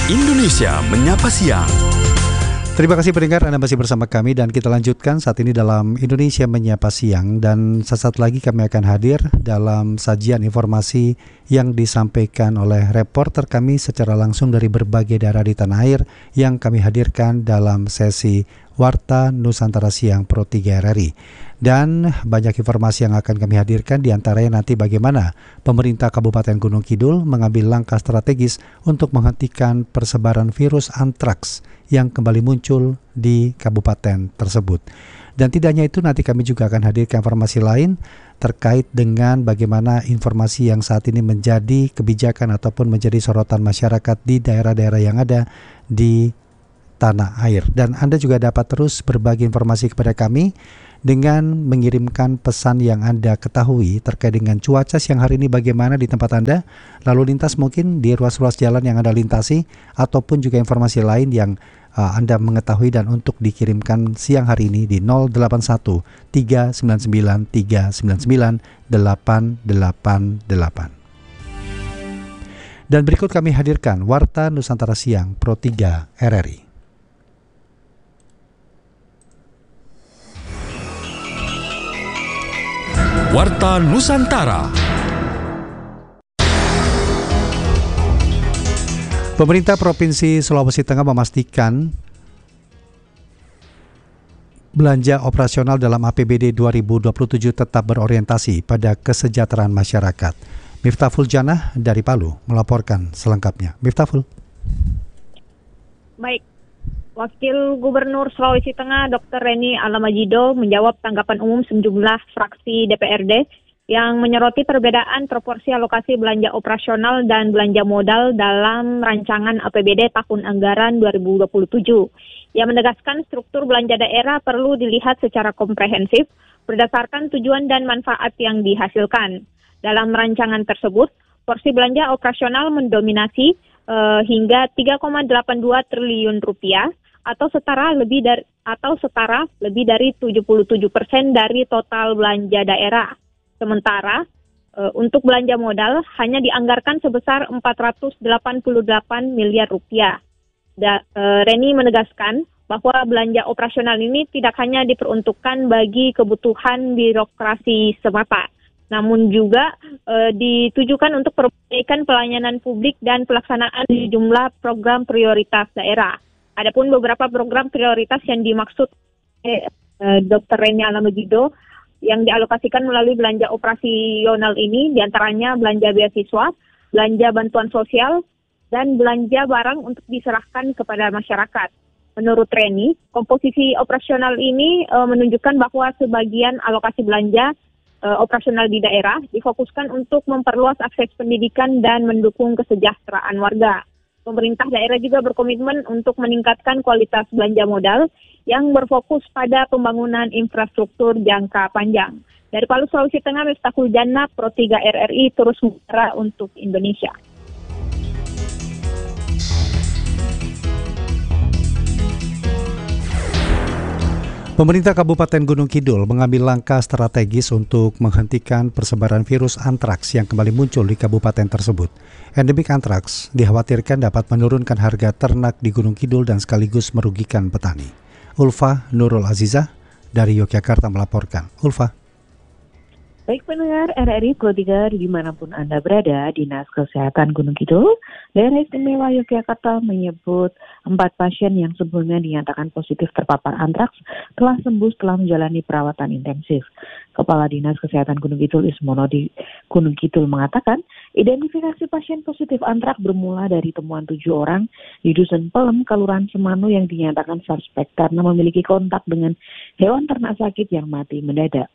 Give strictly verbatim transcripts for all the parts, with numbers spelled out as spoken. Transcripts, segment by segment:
Indonesia Menyapa Siang. Terima kasih pendengar, Anda masih bersama kami dan kita lanjutkan saat ini dalam Indonesia Menyapa Siang, dan sesaat lagi kami akan hadir dalam sajian informasi yang disampaikan oleh reporter kami secara langsung dari berbagai daerah di tanah air yang kami hadirkan dalam sesi Warta Nusantara Siang Pro tiga R R I. Dan banyak informasi yang akan kami hadirkan, diantaranya nanti bagaimana pemerintah Kabupaten Gunung Kidul mengambil langkah strategis untuk menghentikan persebaran virus antraks yang kembali muncul di kabupaten tersebut. Dan tidak hanya itu, nanti kami juga akan hadirkan informasi lain terkait dengan bagaimana informasi yang saat ini menjadi kebijakan ataupun menjadi sorotan masyarakat di daerah-daerah yang ada di tanah air. Dan Anda juga dapat terus berbagi informasi kepada kami dengan mengirimkan pesan yang Anda ketahui terkait dengan cuaca siang hari ini bagaimana di tempat Anda, lalu lintas mungkin di ruas-ruas jalan yang Anda lintasi, ataupun juga informasi lain yang uh, Anda mengetahui dan untuk dikirimkan siang hari ini di nol delapan satu tiga sembilan sembilan tiga sembilan sembilan delapan delapan delapan. Dan berikut kami hadirkan Warta Nusantara Siang Pro tiga R R I. Warta Nusantara. Pemerintah Provinsi Sulawesi Tengah memastikan belanja operasional dalam A P B D dua ribu dua puluh tujuh tetap berorientasi pada kesejahteraan masyarakat. Miftahul Janah dari Palu melaporkan selengkapnya. Miftahul. Baik. Wakil Gubernur Sulawesi Tengah Doktor Reni Alamajido menjawab tanggapan umum sejumlah fraksi D P R D yang menyoroti perbedaan proporsi alokasi belanja operasional dan belanja modal dalam rancangan A P B D tahun anggaran dua ribu dua puluh tujuh. Ia menegaskan struktur belanja daerah perlu dilihat secara komprehensif berdasarkan tujuan dan manfaat yang dihasilkan. Dalam rancangan tersebut, porsi belanja operasional mendominasi uh, hingga tiga koma delapan dua triliun rupiah atau setara lebih dari atau setara lebih dari tujuh puluh tujuh persen dari total belanja daerah. Sementara e, untuk belanja modal hanya dianggarkan sebesar empat ratus delapan puluh delapan miliar rupiah. Da, e, Reni menegaskan bahwa belanja operasional ini tidak hanya diperuntukkan bagi kebutuhan birokrasi semata, namun juga e, ditujukan untuk perbaikan pelayanan publik dan pelaksanaan sejumlah program prioritas daerah. Adapun beberapa program prioritas yang dimaksud eh, eh, Doktor Reni Alamajido yang dialokasikan melalui belanja operasional ini diantaranya belanja beasiswa, belanja bantuan sosial, dan belanja barang untuk diserahkan kepada masyarakat. Menurut Reni, komposisi operasional ini eh, menunjukkan bahwa sebagian alokasi belanja eh, operasional di daerah difokuskan untuk memperluas akses pendidikan dan mendukung kesejahteraan warga. Pemerintah daerah juga berkomitmen untuk meningkatkan kualitas belanja modal yang berfokus pada pembangunan infrastruktur jangka panjang. Dari Palu, Sulawesi Tengah, Miftahul Janah, Pro tiga R R I, terus menggerak untuk Indonesia. Pemerintah Kabupaten Gunung Kidul mengambil langkah strategis untuk menghentikan persebaran virus antraks yang kembali muncul di kabupaten tersebut. Endemik antraks dikhawatirkan dapat menurunkan harga ternak di Gunung Kidul dan sekaligus merugikan petani. Ulfa Nurul Azizah dari Yogyakarta melaporkan. Ulfa. Baik pendengar R R I Pro tiga dimanapun Anda berada, Dinas Kesehatan Gunung Kidul, Daerah Istimewa Yogyakarta menyebut empat pasien yang sebelumnya dinyatakan positif terpapar antraks telah sembuh setelah menjalani perawatan intensif. Kepala Dinas Kesehatan Gunung Kidul Ismono di Gunung Kidul mengatakan, identifikasi pasien positif antraks bermula dari temuan tujuh orang di Dusun Pelem, Kelurahan Semanu yang dinyatakan suspek karena memiliki kontak dengan hewan ternak sakit yang mati mendadak.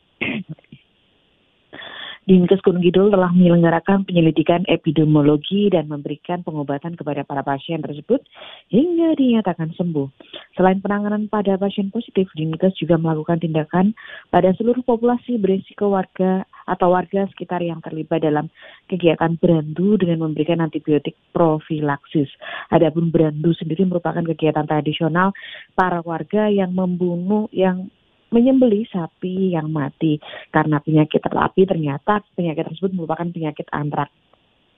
Dinkes Gunung Kidul telah menyelenggarakan penyelidikan epidemiologi dan memberikan pengobatan kepada para pasien tersebut hingga dinyatakan sembuh. Selain penanganan pada pasien positif, Dinkes juga melakukan tindakan pada seluruh populasi berisiko warga atau warga sekitar yang terlibat dalam kegiatan berandu dengan memberikan antibiotik profilaksis. Adapun berandu sendiri merupakan kegiatan tradisional para warga yang membunuh yang menyembelih sapi yang mati karena penyakit terapi. Ternyata penyakit tersebut merupakan penyakit antraks.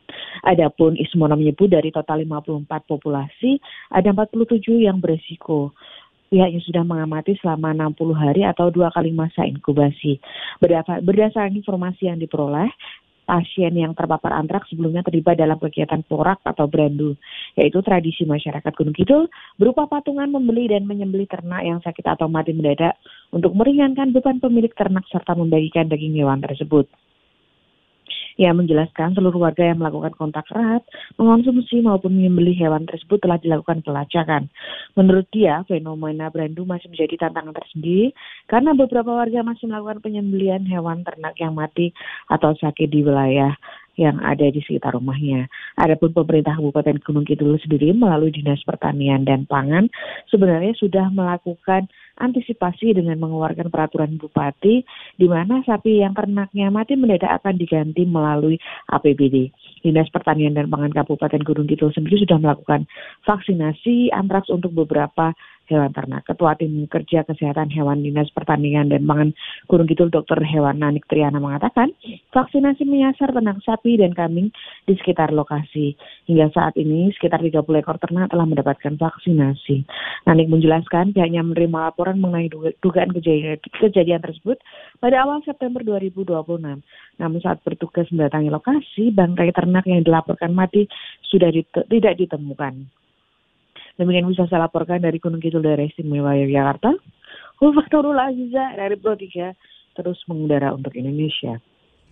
Adapun Ismona menyebut dari total lima puluh empat populasi, ada empat puluh tujuh yang beresiko. Pihaknya sudah mengamati selama enam puluh hari atau dua kali masa inkubasi. Berdasarkan informasi yang diperoleh, pasien yang terpapar antraks sebelumnya terlibat dalam kegiatan porak atau brandu, yaitu tradisi masyarakat Gunung Kidul berupa patungan membeli dan menyembelih ternak yang sakit atau mati mendadak untuk meringankan beban pemilik ternak serta membagikan daging hewan tersebut. Ia menjelaskan seluruh warga yang melakukan kontak erat, mengonsumsi maupun menyembelih hewan tersebut telah dilakukan pelacakan. Menurut dia, fenomena brandu masih menjadi tantangan tersendiri karena beberapa warga masih melakukan penyembelihan hewan ternak yang mati atau sakit di wilayah yang ada di sekitar rumahnya. Adapun pemerintah Kabupaten Gunung Kidul sendiri melalui Dinas Pertanian dan Pangan sebenarnya sudah melakukan antisipasi dengan mengeluarkan peraturan bupati di mana sapi yang ternaknya mati mendadak akan diganti melalui A P B D. Dinas Pertanian dan Pangan Kabupaten Gunung Kidul sendiri sudah melakukan vaksinasi antraks untuk beberapa hewan ternak. Ketua Tim Kerja Kesehatan Hewan Dinas Pertanian dan Pangan Gunung Kidul Dokter Hewan Nanik Triana mengatakan, vaksinasi menyasar ternak sapi dan kambing di sekitar lokasi. Hingga saat ini sekitar tiga puluh ekor ternak telah mendapatkan vaksinasi. Nanik menjelaskan pihaknya menerima laporan mengenai dugaan kejadian, kejadian tersebut pada awal September dua ribu dua puluh enam. Namun saat bertugas mendatangi lokasi, bangkai ternak yang dilaporkan mati sudah dite- tidak ditemukan. Demikian bisa saya laporkan dari Gunung Kidul Daerah Istimewa Yogyakarta. Faktorul Aziza dari Pro tiga terus mengudara untuk Indonesia.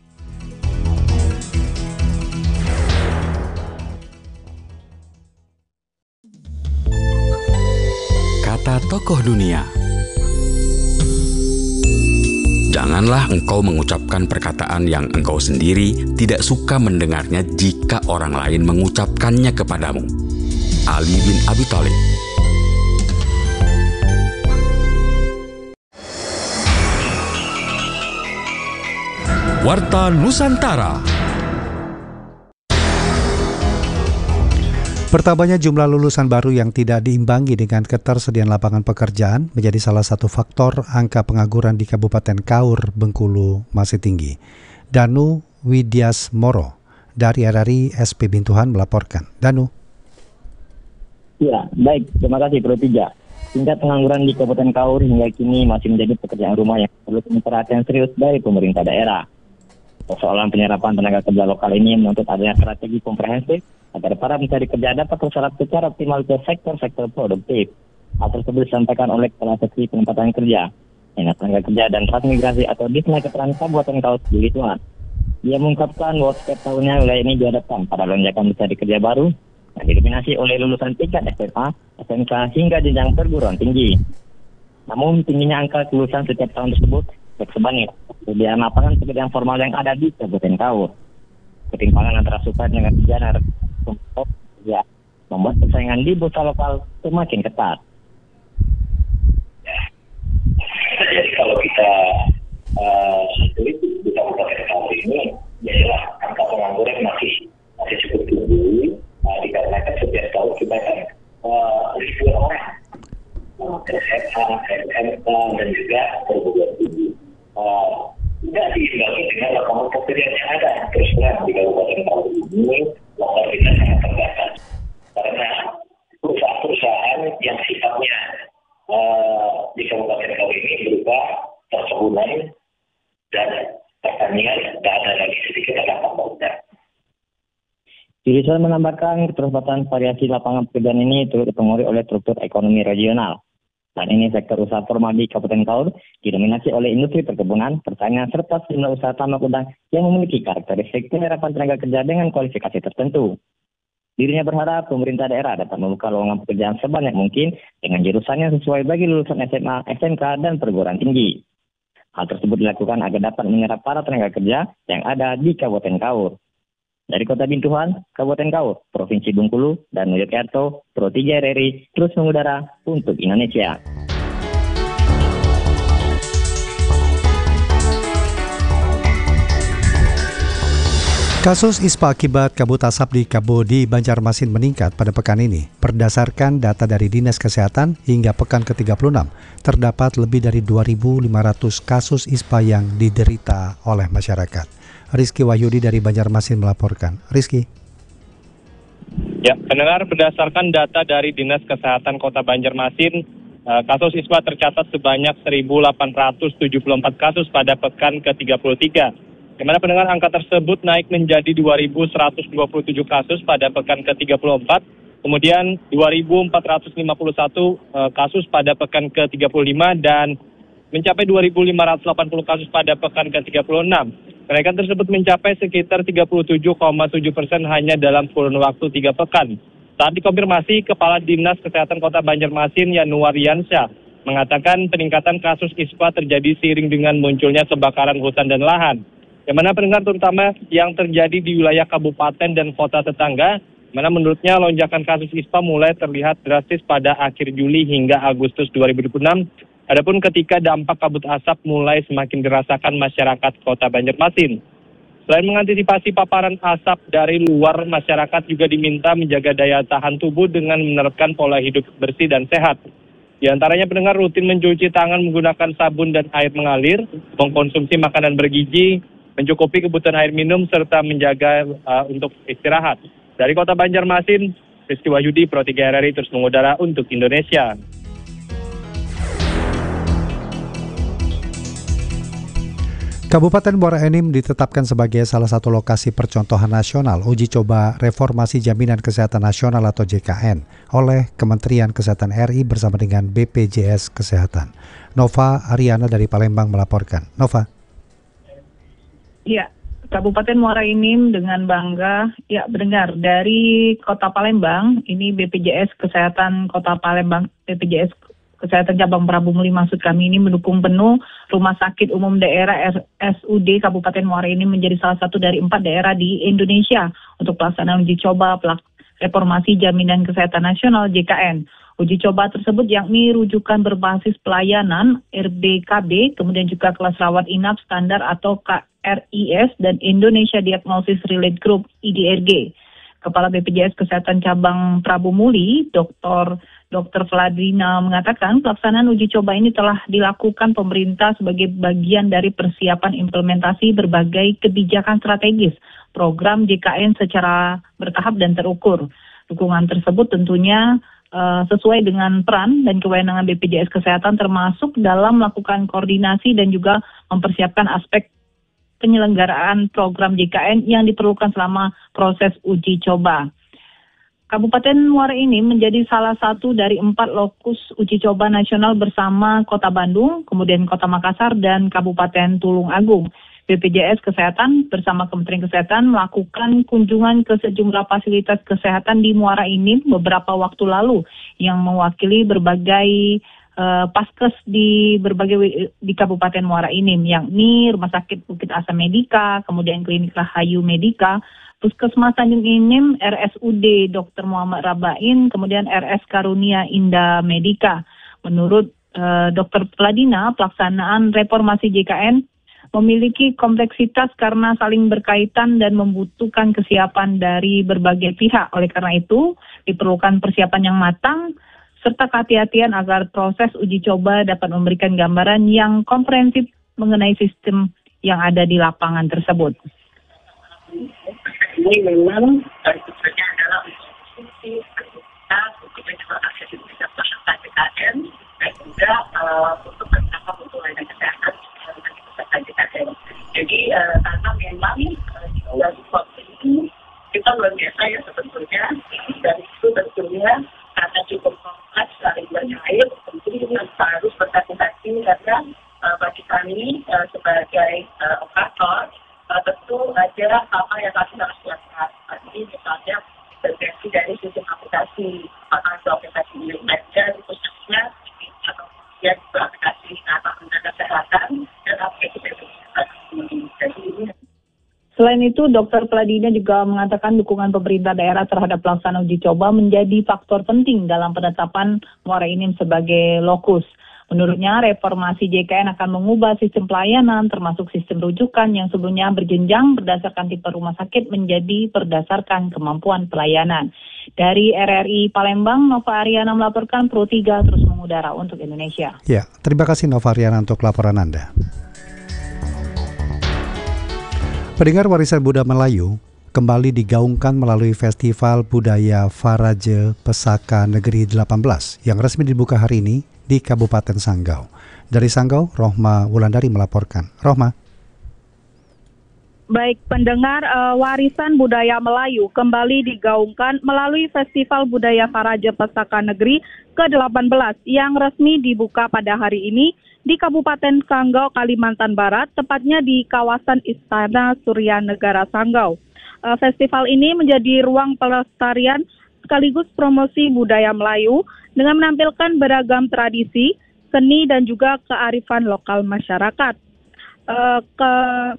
Kata tokoh dunia. Janganlah engkau mengucapkan perkataan yang engkau sendiri tidak suka mendengarnya jika orang lain mengucapkannya kepadamu. Ali bin Abi Thalib. Warta Nusantara. Bertambahnya jumlah lulusan baru yang tidak diimbangi dengan ketersediaan lapangan pekerjaan menjadi salah satu faktor angka pengangguran di Kabupaten Kaur, Bengkulu masih tinggi. Danu Widyas Moro dari R R I S P Bintuhan melaporkan. Danu. Ya, baik. Terima kasih, Pro tiga. Tingkat pengangguran di Kabupaten Kaur hingga kini masih menjadi pekerjaan rumah yang perlu perhatian serius dari pemerintah daerah. Persoalan penyerapan tenaga kerja lokal ini menuntut adanya strategi komprehensif agar para pencari kerja dapat terserap secara optimal ke sektor-sektor produktif. Hal tersebut disampaikan oleh Kepala Seksi Penempatan Kerja, Dinas Tenaga Kerja dan Transmigrasi atau Disnakertran Kabupaten Kaur Begituan. Dia mengungkapkan bahwa setiap tahunnya wilayah ini dihadapkan pada lonjakan mencari kerja baru yang didominasi oleh lulusan tingkat S M A, S M K hingga jenjang perguruan tinggi. Namun tingginya angka kelulusan setiap tahun tersebut bersebanding kemudian lapangan pekerjaan formal yang ada di Kabupaten Kaur. Ketimpangan antara supply dengan kerja dan kerja membuat persaingan di bursa lokal semakin ketat. Jadi kalau kita uh, itu di Kabupaten Kaur ini, ya angka pengangguran masih masih cukup tinggi. Uh, dikarenakan setiap tahun kita kan uh, ribuan orang S M A, S M K dan juga perguruan tinggi. Uh, tidak diimbangi dengan lapangan pekerjaan yang ada. Terus terang di Kabupaten Kaur ini lokal kita sangat terbatas karena perusahaan-perusahaan yang sifatnya uh, di Kabupaten Kaur ini berupa perkebunan dan pertanian dan ada lagi sedikit lapangan pekerjaan. Dirisan menambahkan keterbatasan variasi lapangan pekerjaan ini turut dipengaruhi oleh struktur ekonomi regional. Dan ini sektor usaha formal di Kabupaten Kaur didominasi oleh industri perkebunan, pertanian, serta sejumlah usaha tambak udang yang memiliki karakteristik penyerapan tenaga kerja dengan kualifikasi tertentu. Dirinya berharap pemerintah daerah dapat membuka lowongan pekerjaan sebanyak mungkin dengan jurusan yang sesuai bagi lulusan S M A, S M K, dan perguruan tinggi. Hal tersebut dilakukan agar dapat menyerap para tenaga kerja yang ada di Kabupaten Kaur. Dari Kota Bintuhan, Kabupaten Kaur, Provinsi Bengkulu, dan Yogyakarta, Pro tiga R R I terus mengudara untuk Indonesia. Kasus ispa akibat kabut asap di Kabo di Banjarmasin meningkat pada pekan ini. Berdasarkan data dari Dinas Kesehatan, hingga pekan ke tiga puluh enam, terdapat lebih dari dua ribu lima ratus kasus ispa yang diderita oleh masyarakat. Rizky Wahyudi dari Banjarmasin melaporkan. Rizky. Ya, pendengar, berdasarkan data dari Dinas Kesehatan Kota Banjarmasin, uh, kasus ispa tercatat sebanyak seribu delapan ratus tujuh puluh empat kasus pada pekan ke tiga puluh tiga. Di mana pendengar, angka tersebut naik menjadi dua ribu seratus dua puluh tujuh kasus pada pekan ke tiga puluh empat, kemudian dua ribu empat ratus lima puluh satu uh, kasus pada pekan ke tiga puluh lima, dan mencapai dua ribu lima ratus delapan puluh kasus pada pekan ke tiga puluh enam. Kenaikan tersebut mencapai sekitar tiga puluh tujuh koma tujuh persen hanya dalam kurun waktu tiga pekan. Saat dikonfirmasi, Kepala Dinas Kesehatan Kota Banjarmasin Yanuar Yansyah mengatakan peningkatan kasus ispa terjadi seiring dengan munculnya kebakaran hutan dan lahan, yang mana pendengar terutama yang terjadi di wilayah kabupaten dan kota tetangga, mana menurutnya lonjakan kasus ispa mulai terlihat drastis pada akhir Juli hingga Agustus dua ribu dua puluh enam. Adapun ketika dampak kabut asap mulai semakin dirasakan masyarakat Kota Banjarmasin. Selain mengantisipasi paparan asap dari luar, masyarakat juga diminta menjaga daya tahan tubuh dengan menerapkan pola hidup bersih dan sehat. Di antaranya pendengar rutin mencuci tangan menggunakan sabun dan air mengalir, mengkonsumsi makanan bergizi, mencukupi kebutuhan air minum, serta menjaga uh, untuk istirahat. Dari Kota Banjarmasin, Rizky Wahyudi, Pro tiga R R I terus mengudara untuk Indonesia. Kabupaten Muara Enim ditetapkan sebagai salah satu lokasi percontohan nasional uji coba reformasi jaminan kesehatan nasional atau J K N oleh Kementerian Kesehatan R I bersama dengan B P J S Kesehatan. Nova Ariana dari Palembang melaporkan. Nova. Ya, Kabupaten Muara Enim dengan bangga ya mendengar dari Kota Palembang, ini B P J S Kesehatan Kota Palembang, B P J S Kesehatan Cabang Prabu Muli maksud kami ini mendukung penuh Rumah Sakit Umum Daerah R S U D Kabupaten Muara Enim menjadi salah satu dari empat daerah di Indonesia untuk pelaksanaan uji coba pelak- reformasi jaminan kesehatan nasional J K N. Uji coba tersebut yakni rujukan berbasis pelayanan R B K B, kemudian juga kelas rawat inap standar atau K R I S dan Indonesia Diagnosis Relate Group I D R G. Kepala B P J S Kesehatan Cabang Prabu Muli, Doktor Doktor Vladina mengatakan pelaksanaan uji coba ini telah dilakukan pemerintah sebagai bagian dari persiapan implementasi berbagai kebijakan strategis program J K N secara bertahap dan terukur. Dukungan tersebut tentunya uh, sesuai dengan peran dan kewenangan B P J S Kesehatan termasuk dalam melakukan koordinasi dan juga mempersiapkan aspek penyelenggaraan program J K N yang diperlukan selama proses uji coba. Kabupaten Muara Enim menjadi salah satu dari empat lokus uji coba nasional bersama Kota Bandung, kemudian Kota Makassar, dan Kabupaten Tulung Agung. B P J S Kesehatan bersama Kementerian Kesehatan melakukan kunjungan ke sejumlah fasilitas kesehatan di Muara Enim beberapa waktu lalu yang mewakili berbagai uh, paskes di berbagai di Kabupaten Muara Enim, yakni Rumah Sakit Bukit Asa Medika, kemudian Klinik Rahayu Medika, Puskesmas Tanjung Enim, R S U D Dokter Muhammad Rabain, kemudian R S Karunia Indah Medika. Menurut uh, Dokter Vladina, pelaksanaan reformasi J K N memiliki kompleksitas karena saling berkaitan dan membutuhkan kesiapan dari berbagai pihak. Oleh karena itu, diperlukan persiapan yang matang serta kehati-hatian agar proses uji coba dapat memberikan gambaran yang komprehensif mengenai sistem yang ada di lapangan tersebut. Ini memang tujuannya adalah untuk kita untuk mencoba aksesibilitas peserta J K N dan juga uh, untuk mencapai untuk layanan kesehatan peserta J K N. Jadi uh, karena memang uh, dari waktu itu kita luar biasa ya sebetulnya, dan itu tentunya karena cukup kompleks saling berkait, tentu kita harus berhati-hati karena uh, bagi kami uh, sebagai uh, operator Uh, tentu ada apa yang kami harus lakukan. Jadi misalnya berganti dari sistem aplikasi, apakah itu aplikasi milik dan khususnya atau kemudian juga aplikasi apa menjaga kesehatan dan aplikasi kesehatan. Jadi ini. Selain itu, Dokter Vladina juga mengatakan dukungan pemerintah daerah terhadap pelaksanaan uji coba menjadi faktor penting dalam penetapan Muara Enim sebagai lokus. Menurutnya, reformasi J K N akan mengubah sistem pelayanan termasuk sistem rujukan yang sebelumnya berjenjang berdasarkan tipe rumah sakit menjadi berdasarkan kemampuan pelayanan. Dari R R I Palembang, Nova Ariana melaporkan Pro tiga terus mengudara untuk Indonesia. Ya, terima kasih Nova Ariana untuk laporan Anda. Pendengar warisan Budaya Melayu, kembali digaungkan melalui Festival Budaya Faraje Pesaka Negeri delapan belas yang resmi dibuka hari ini di Kabupaten Sanggau. Dari Sanggau, Rohma Wulandari melaporkan. Rohma. Baik pendengar, uh, warisan budaya Melayu kembali digaungkan melalui Festival Budaya Faraje Pesaka Negeri ke delapan belas yang resmi dibuka pada hari ini di Kabupaten Sanggau, Kalimantan Barat, tepatnya di kawasan Istana Surya Negara Sanggau. Uh, festival ini menjadi ruang pelestarian sekaligus promosi budaya Melayu dengan menampilkan beragam tradisi, seni dan juga kearifan lokal masyarakat. Uh, ke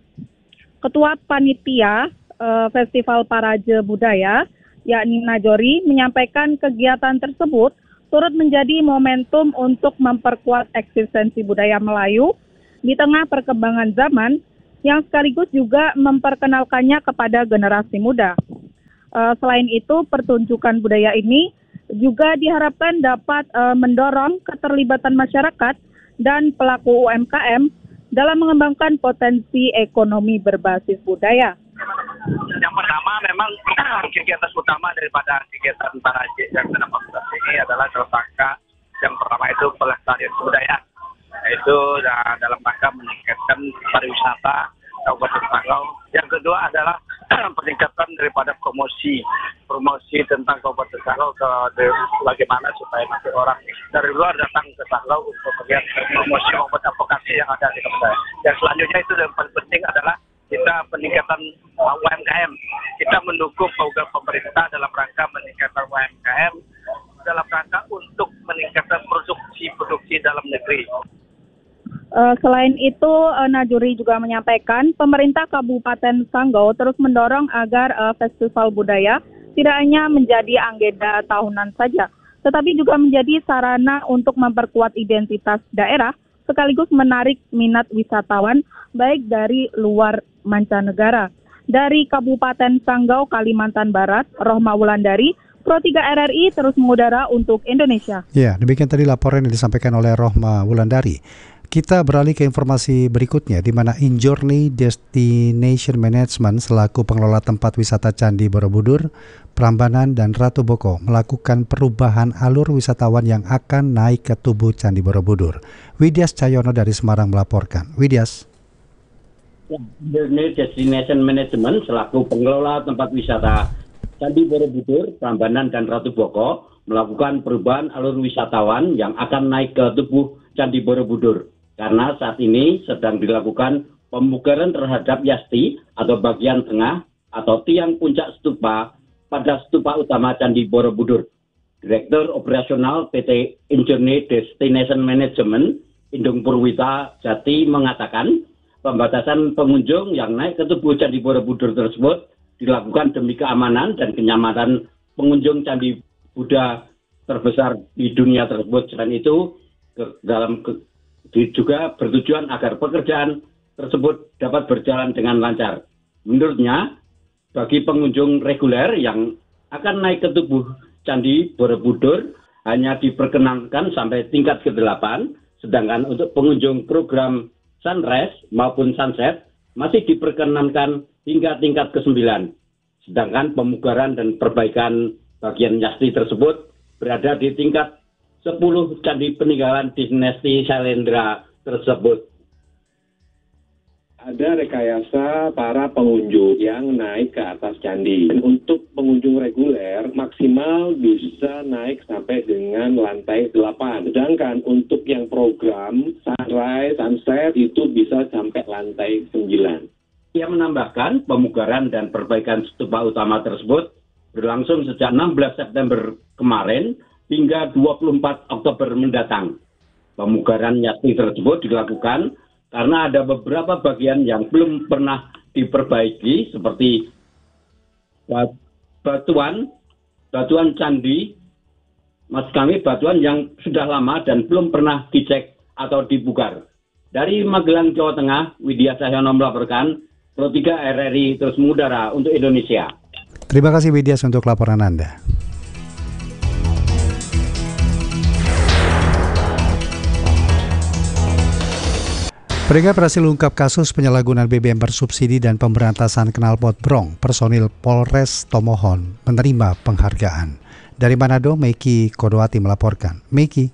Ketua Panitia uh, Festival Faraje Budaya, yakni Najori, menyampaikan kegiatan tersebut turut menjadi momentum untuk memperkuat eksistensi budaya Melayu di tengah perkembangan zaman yang sekaligus juga memperkenalkannya kepada generasi muda. Uh, selain itu, pertunjukan budaya ini juga diharapkan dapat uh, mendorong keterlibatan masyarakat dan pelaku U M K M dalam mengembangkan potensi ekonomi berbasis budaya. Yang pertama memang kegiatan utama daripada kegiatan Faraje yang ke delapan belas ini adalah dalam rangka yang pertama itu pelestarian budaya, yaitu dalam rangka meningkatkan pariwisata Kabupaten Sanggau. Yang kedua adalah peningkatan daripada promosi promosi tentang Kabupaten Sanggau ke bagaimana supaya nanti orang dari luar datang ke Sanggau untuk melihat promosi maupun advokasi yang ada di kabupaten. Yang selanjutnya itu yang paling penting adalah kita peningkatan U M K M. Kita mendukung program pemerintah dalam rangka meningkatkan U M K M dalam rangka untuk meningkatkan produksi-produksi dalam negeri. Uh, selain itu, uh, Najuri juga menyampaikan pemerintah Kabupaten Sanggau terus mendorong agar uh, festival budaya tidak hanya menjadi agenda tahunan saja, tetapi juga menjadi sarana untuk memperkuat identitas daerah sekaligus menarik minat wisatawan baik dari luar mancanegara. Dari Kabupaten Sanggau, Kalimantan Barat, Rohma Wulandari, Pro tiga R R I terus mengudara untuk Indonesia. Ya, demikian tadi laporan yang disampaikan oleh Rohma Wulandari. Kita beralih ke informasi berikutnya, di mana InJourney Destination Management selaku pengelola tempat wisata Candi Borobudur, Prambanan, dan Ratu Boko melakukan perubahan alur wisatawan yang akan naik ke tubuh Candi Borobudur. Widyas Cahyono dari Semarang melaporkan. Widyas. InJourney Destination Management selaku pengelola tempat wisata Candi Borobudur, Prambanan, dan Ratu Boko melakukan perubahan alur wisatawan yang akan naik ke tubuh Candi Borobudur. Karena saat ini sedang dilakukan pemugaran terhadap yasti atau bagian tengah atau tiang puncak stupa pada stupa utama Candi Borobudur. Direktur Operasional P T InJourney Destination Management, Indung Purwita Jati mengatakan pembatasan pengunjung yang naik ke tubuh Candi Borobudur tersebut dilakukan demi keamanan dan kenyamanan pengunjung Candi Buddha terbesar di dunia tersebut. Selain itu, ke, dalam ke, juga bertujuan agar pekerjaan tersebut dapat berjalan dengan lancar. Menurutnya, bagi pengunjung reguler yang akan naik ke tubuh Candi Borobudur hanya diperkenankan sampai tingkat kedelapan, sedangkan untuk pengunjung program sunrise maupun sunset masih diperkenankan hingga tingkat kesembilan. Sedangkan pemugaran dan perbaikan bagian yasti tersebut berada di tingkat sepuluh candi peninggalan dinasti Syailendra tersebut. Ada rekayasa para pengunjung yang naik ke atas candi. Dan untuk pengunjung reguler maksimal bisa naik sampai dengan lantai delapan. Sedangkan untuk yang program sunrise, sunset itu bisa sampai lantai sembilan. Ia menambahkan pemugaran dan perbaikan stupa utama tersebut berlangsung sejak enam belas September kemarin hingga dua puluh empat Oktober mendatang. Pemugaran yasti tersebut dilakukan karena ada beberapa bagian yang belum pernah diperbaiki seperti batuan, batuan candi, maksud kami batuan yang sudah lama dan belum pernah dicek atau dibugar. Dari Magelang, Jawa Tengah, Widya Cahyono melaporkan, Pro tiga R R I terus mengudara untuk Indonesia. Terima kasih Widyas untuk laporan Anda. Pendengar, berhasil ungkap kasus penyalahgunaan B B M bersubsidi dan pemberantasan knalpot brong. Personil Polres Tomohon menerima penghargaan. Dari Manado, Meiki Kodoati melaporkan. Meiki.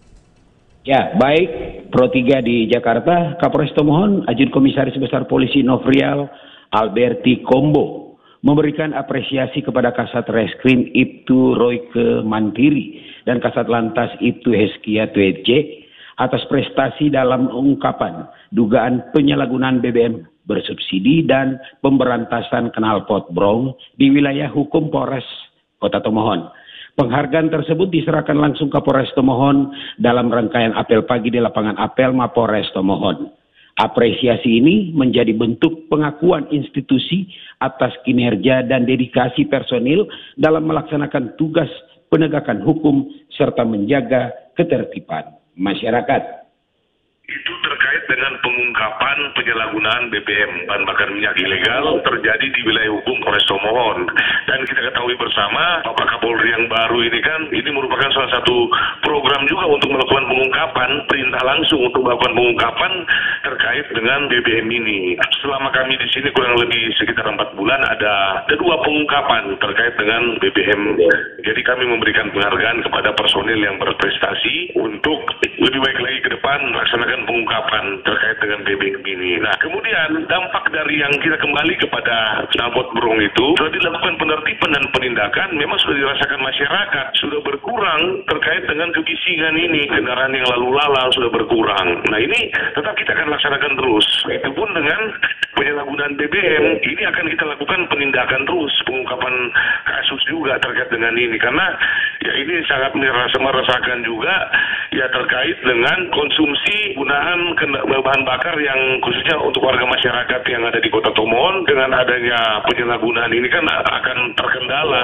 Ya, baik. Pro tiga di Jakarta, Kapolres Tomohon, Ajun Komisaris Besar Polisi Novrial Alberti Kombo memberikan apresiasi kepada Kasat Reskrim Ibtu Royke Mantiri dan Kasat Lantas Ibtu Heskia Tueje atas prestasi dalam ungkapan dugaan penyalahgunaan B B M bersubsidi dan pemberantasan knalpot brong di wilayah hukum Polres Kota Tomohon. Penghargaan tersebut diserahkan langsung ke Polres Tomohon dalam rangkaian apel pagi di lapangan apel Mapolres Tomohon. Apresiasi ini menjadi bentuk pengakuan institusi atas kinerja dan dedikasi personil dalam melaksanakan tugas penegakan hukum serta menjaga ketertiban masyarakat. Itu terkait dengan pengungkapan penyalahgunaan B B M, bahan bakar minyak ilegal, terjadi di wilayah hukum Polres Tomohon. Dan kita ketahui bersama, Bapak Kapolri yang baru ini kan, ini merupakan salah satu program juga untuk melakukan pengungkapan, perintah langsung untuk melakukan pengungkapan terkait dengan B B M ini. Selama kami di sini kurang lebih sekitar empat bulan ada, ada dua pengungkapan terkait dengan B B M. Jadi kami memberikan penghargaan kepada personil yang berprestasi untuk lebih baik lagi ke depan melaksanakan pengungkapan terkait dengan B B M ini. Nah, kemudian dampak dari yang kita kembali kepada knalpot brong itu sudah dilakukan penertiban dan penindakan, memang sudah dirasakan masyarakat, sudah berkurang terkait dengan kebisingan ini, kendaraan yang lalu lalang sudah berkurang. Nah, ini tetap kita akan laksanakan terus. Itu pun dengan penyalahgunaan B B M ini akan kita lakukan penindakan terus, pengungkapan kasus juga terkait dengan ini, karena ya ini sangat merasa merasakan juga ya terkait dengan konsumsi penggunaan bahan bakar yang khususnya untuk warga masyarakat yang ada di Kota Tomohon. Dengan adanya penyalahgunaan ini kan akan terkendala.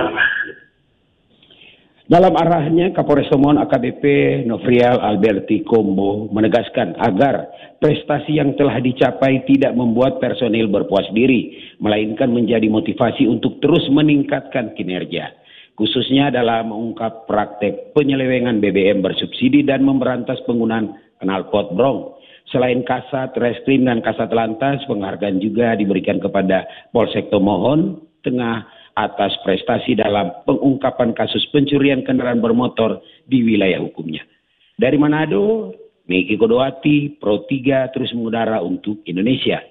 Dalam arahnya, Kapolres Tomohon A K B P Novrial Alberti Kombo menegaskan agar prestasi yang telah dicapai tidak membuat personil berpuas diri, melainkan menjadi motivasi untuk terus meningkatkan kinerja, khususnya dalam mengungkap praktek penyelewengan B B M bersubsidi dan memberantas penggunaan knalpot brong. Selain Kasat Reskrim dan Kasat Lantas, penghargaan juga diberikan kepada Polsek Tomohon Tengah atas prestasi dalam pengungkapan kasus pencurian kendaraan bermotor di wilayah hukumnya. Dari Manado, Meiki Kodoati, Pro tiga terus mengudara untuk Indonesia.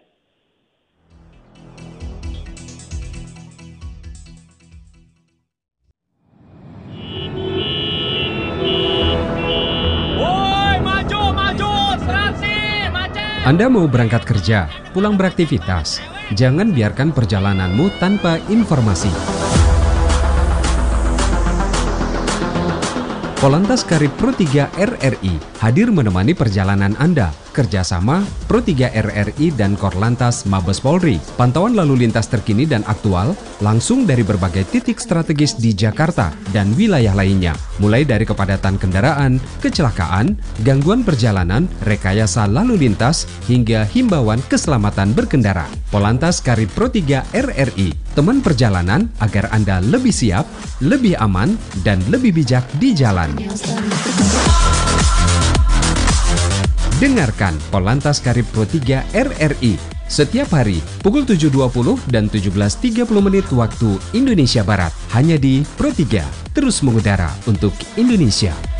Anda mau berangkat kerja, pulang beraktivitas, jangan biarkan perjalananmu tanpa informasi. Polantas Karib Pro tiga R R I hadir menemani perjalanan Anda. Kerjasama Pro tiga R R I dan Korlantas Mabes Polri. Pantauan lalu lintas terkini dan aktual langsung dari berbagai titik strategis di Jakarta dan wilayah lainnya. Mulai dari kepadatan kendaraan, kecelakaan, gangguan perjalanan, rekayasa lalu lintas, hingga himbauan keselamatan berkendara. Polantas Karib Pro tiga R R I, teman perjalanan agar Anda lebih siap, lebih aman, dan lebih bijak di jalan. Dengarkan Polantas Karib Pro tiga R R I setiap hari pukul tujuh dua puluh dan tujuh belas tiga puluh menit waktu Indonesia Barat. Hanya di Pro tiga, terus mengudara untuk Indonesia.